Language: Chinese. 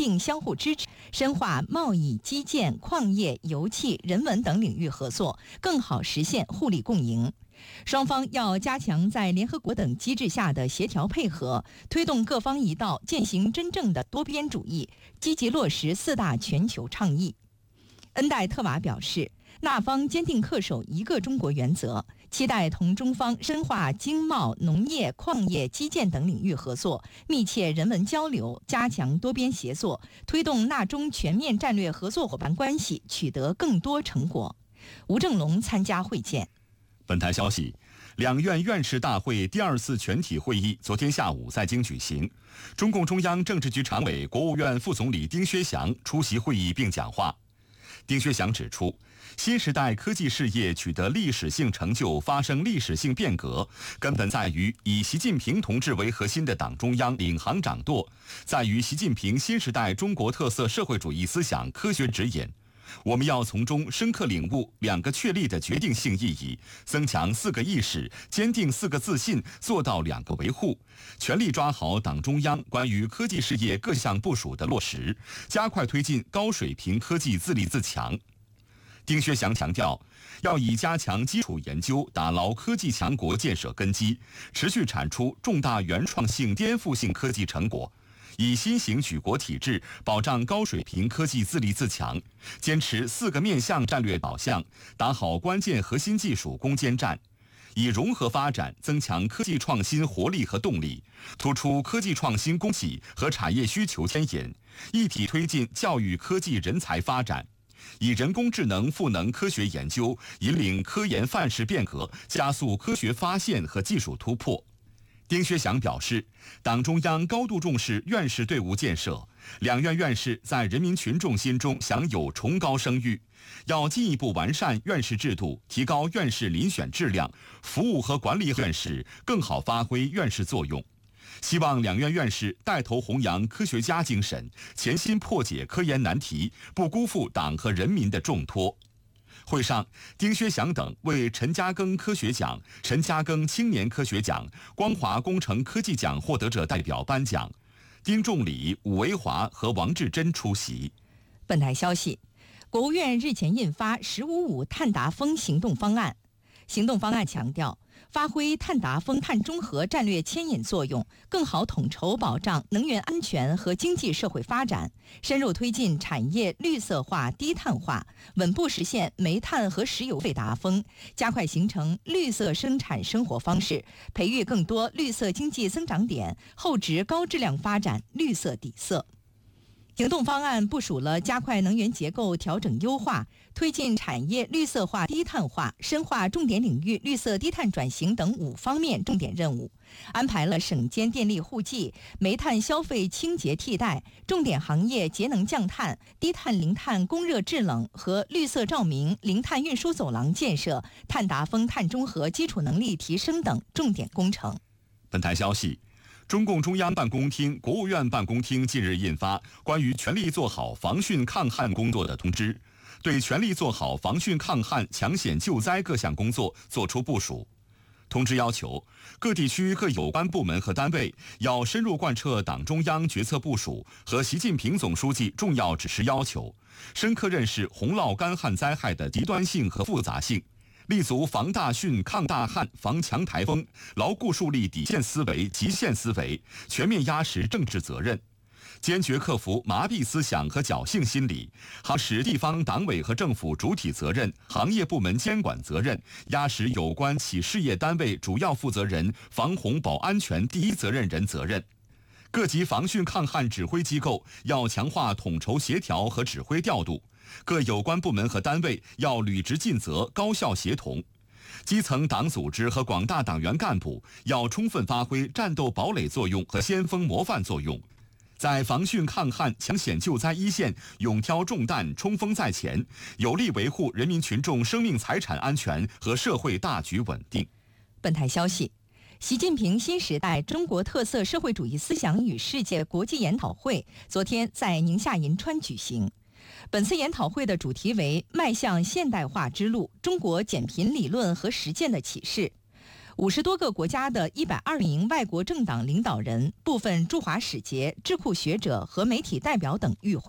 并相互支持，深化贸易、基建、矿业、油气、人文等领域合作，更好实现互利共赢。双方要加强在联合国等机制下的协调配合，推动各方一道践行真正的多边主义，积极落实4大全球倡议。恩戴特瓦表示，那方坚定恪守一个中国原则，期待同中方深化经贸、农业、矿业、基建等领域合作，密切人文交流，加强多边协作，推动纳中全面战略合作伙伴关系取得更多成果。吴正龙参加会见。 本台消息，两院院士大会第2次全体会议昨天下午在京举行，中共中央政治局常委、国务院副总理丁薛祥出席会议并讲话。丁薛祥指出，新时代科技事业取得历史性成就，发生历史性变革，根本在于以习近平同志为核心的党中央领航掌舵，在于习近平新时代中国特色社会主义思想科学指引。我们要从中深刻领悟2个确立的决定性意义，增强4个意识，坚定4个自信，做到2个维护，全力抓好党中央关于科技事业各项部署的落实，加快推进高水平科技自立自强。丁薛祥强调，要以加强基础研究，打牢科技强国建设根基，持续产出重大原创性、颠覆性科技成果，以新型举国体制保障高水平科技自立自强，坚持4个面向战略导向，打好关键核心技术攻坚战，以融合发展增强科技创新活力和动力，突出科技创新供给和产业需求牵引，一体推进教育科技人才发展，以人工智能赋能科学研究，引领科研范式变革，加速科学发现和技术突破。丁薛祥表示，党中央高度重视院士队伍建设，两院院士在人民群众心中享有崇高声誉，要进一步完善院士制度，提高院士遴选质量，服务和管理院士，更好发挥院士作用。希望两院院士带头弘扬科学家精神，潜心破解科研难题，不辜负党和人民的重托。会上，丁薛祥等为陈嘉庚科学奖、陈嘉庚青年科学奖、光华工程科技奖获得者代表颁奖，丁仲礼、武维华和王志珍出席。 本台消息，国务院日前印发“十五五”碳达峰行动方案。行动方案强调，发挥碳达峰、碳中和战略牵引作用，更好统筹保障能源安全和经济社会发展，深入推进产业绿色化、低碳化，稳步实现煤炭和石油费达峰，加快形成绿色生产生活方式，培育更多绿色经济增长点，厚植高质量发展绿色底色。行动方案部署了加快能源结构调整优化、推进产业绿色化低碳化、深化重点领域绿色低碳转型等5方面重点任务，安排了省间电力互济、煤炭消费清洁替代、重点行业节能降碳、低碳零碳供热制冷和绿色照明、零碳运输走廊建设、碳达峰、碳中和基础能力提升等重点工程。 本台消息，中共中央办公厅、国务院办公厅近日印发关于全力做好防汛抗旱工作的通知，对全力做好防汛抗旱、抢险救灾各项工作作出部署。通知要求，各地区各有关部门和单位要深入贯彻党中央决策部署和习近平总书记重要指示要求，深刻认识洪涝干旱灾害的极端性和复杂性，立足防大汛、抗大旱、防强台风，牢固树立底线思维、极限思维，全面压实政治责任，坚决克服麻痹思想和侥幸心理，夯实地方党委和政府主体责任、行业部门监管责任，压实有关企事业单位主要负责人、防洪保安全第一责任人责任。各级防汛抗旱指挥机构要强化统筹协调和指挥调度，各有关部门和单位要履职尽责、高效协同。基层党组织和广大党员干部要充分发挥战斗堡垒作用和先锋模范作用，在防汛抗旱、抢险救灾一线勇挑重担、冲锋在前，有力维护人民群众生命财产安全和社会大局稳定。 本台消息，习近平新时代中国特色社会主义思想与世界国际研讨会昨天在宁夏银川举行。本次研讨会的主题为迈向现代化之路，中国减贫理论和实践的启示。 50多个国家的120名外国政党领导人、部分驻华使节、智库学者和媒体代表等与会。